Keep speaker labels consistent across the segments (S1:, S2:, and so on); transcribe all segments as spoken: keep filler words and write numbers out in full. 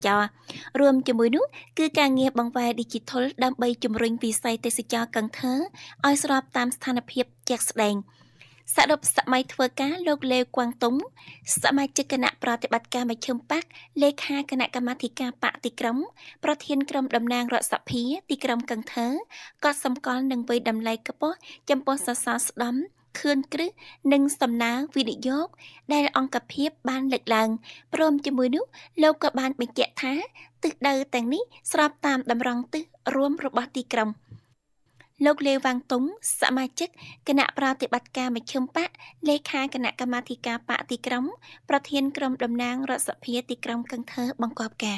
S1: ចរណ៍រួមជាមួយនោះគឺការងារបង្វែរ Digital ដើម្បីជំរុញវិស័យទេសចរណ៍កឹងធើឲ្យស្របតាមស្ថានភាពជាក់ស្ដែងសរុបសម័យធ្វើការលោកលេវ គួងតុងសមាជិកគណៈប្រតិបត្តិការមជ្ឈិមបក្សលេខាគណៈកម្មាធិការបកទីក្រុងប្រធានក្រុមតំណាងរដ្ឋសភាទីក្រុងកឹងធើក៏សម្គាល់នឹងវិយតម្លៃខ្ពស់ចំពោះសសរស្តម្ភខឿនគ្រឹះនិងសំណើវិនិយោគដែលអង្គភាពបានលើកឡើងព្រមជាមួយនោះលោកក៏បានបញ្ជាក់ថាទិសដៅទាំងនេះស្របតាមតម្រង់ទិសរួមរបស់ទីក្រុងលោកលេវ វ៉ាងតុងសមាជិកគណៈប្រតិបត្តិការមជ្ឈិមបក្សលេខាគណៈកម្មាធិការបកទីក្រុងប្រធានក្រុមតំណាងរដ្ឋសភាទីក្រុងកឹងធើបង្គាប់ការ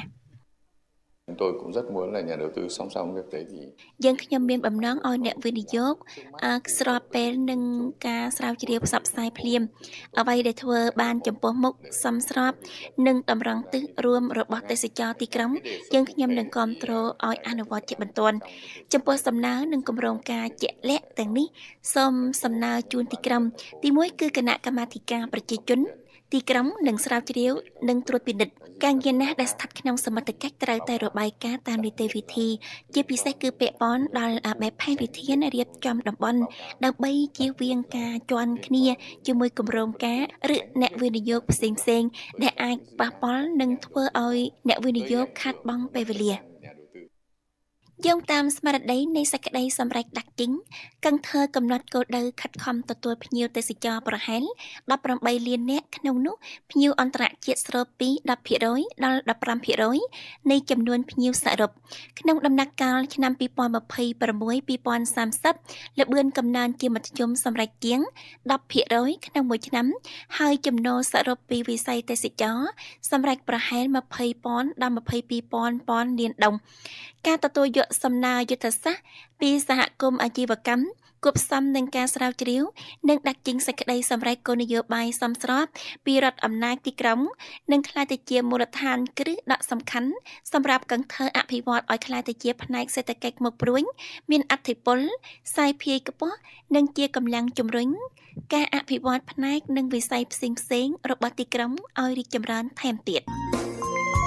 S2: Tôi cũng rất muốn là nhà đầu tư song song việc đấy thì
S1: យើងខ្ញុំមានបំណងឲ្យអ្នកវិនិយោគស្របពេលនឹងការស្រាវជ្រាវផ្សព្វផ្សាយភ្លាមអ្វីដែលធ្វើបានចំពោះមុខសមស្របនឹងតម្រង់ទិសរួមរបស់ទេសចរទីក្រុងយើងខ្ញុំនឹងគាំទ្រឲ្យអនុវត្តជាបន្ទាន់ចំពោះសំណើនិងគម្រោងការជាក់លាក់ទាំងនេះសូមសំណើជូនទីក្រុងទីមួយគឺគណៈកម្មាធិការប្រជាជនទីក្រុងនឹងស្រាវជ្រាវនិងត្រួតពិនិត្យការងារណាដែលស្ថិតក្នុងសមត្ថកិច្ចត្រូវតែរបាយការណ៍តាមនីតិវិធីជាពិសេសគឺពាក់ព័ន្ធដល់បែបផែនវិធានរៀបចំតំបន់ដើម្បីជៀសវាងការជន់គ្នាជាមួយគម្រោងការឬអ្នកវិនិយោគផ្សេងៗដែលអាចប៉ះពាល់និងធ្វើឲ្យអ្នកវិនិយោគខាតបង់ពេលវេលាយោងតាមស្មារតីនៃសេចក្តីសម្រេចដាក់ចេញកឹងធើកំណត់គោលដៅខិតខំទទួលភ្ញៀវទេសចរប្រហែលដប់ប្រាំបីលាននាក់ក្នុងនោះភ្ញៀវអន្តរជាតិស្របពី ដប់ភាគរយ ដល់ ដប់ប្រាំភាគរយ នៃចំនួនភ្ញៀវសរុបក្នុងដំណាក់កាលឆ្នាំ ពីរពាន់ម្ភៃប្រាំមួយ ពីរពាន់សាមសិប ល្បឿនកំណើនជាមធ្យមសម្រេចជាង ដប់ភាគរយ ក្នុងមួយឆ្នាំហើយចំណូលសរុបពីវិស័យទេសចរណ៍សម្រេចប្រហែល ម្ភៃពាន់ ដល់ ម្ភៃពីរពាន់ពាន់លានដុល្លារការទទួលយកសំណើយុទ្ធសាស្ត្រពីសហគមន៍អាជីវកម្មគួបផ្សំនឹងការស្រាវជ្រាវនិងដាក់ចេញសេចក្តីសម្រេចគោលនយោបាយសមស្របពីរដ្ឋអំណាចទីក្រុងនិងក្លាយទៅជាមូលដ្ឋានគ្រឹះដ៏សំខាន់សម្រាប់កឹងធើអភិវឌ្ឍឲ្យក្លាយទៅជាផ្នែកសេដ្ឋកិច្ចមុខព្រួញមានឥទ្ធិពលសាយភាយខ្ពស់និងជាកម្លាំងជំរុញការអភិវឌ្ឍផ្នែកនិងវិស័យផ្សេងៗរបស់ទីក្រុងឲ្យរីកចម្រើនថែមទៀត